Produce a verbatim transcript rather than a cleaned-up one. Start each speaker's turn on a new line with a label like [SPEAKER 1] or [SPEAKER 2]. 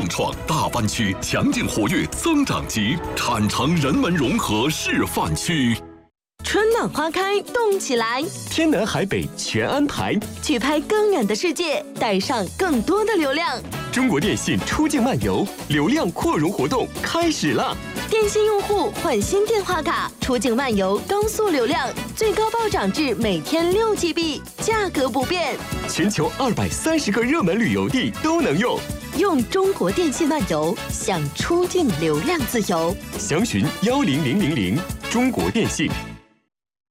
[SPEAKER 1] 共创大湾区强劲活跃增长极产城人文融合示范区。
[SPEAKER 2] 春暖花开，动起来！
[SPEAKER 3] 天南海北全安排，
[SPEAKER 2] 去拍更远的世界，带上更多的流量。
[SPEAKER 3] 中国电信出境漫游流量扩容活动开始了！
[SPEAKER 2] 电信用户换新电话卡，出境漫游高速流量，最高暴涨至每天六 G B， 价格不变。
[SPEAKER 3] 全球二百三十个热门旅游地都能用。
[SPEAKER 2] 用中国电信漫游，享出境流量自由。
[SPEAKER 3] 详询幺零零零零，中国电信。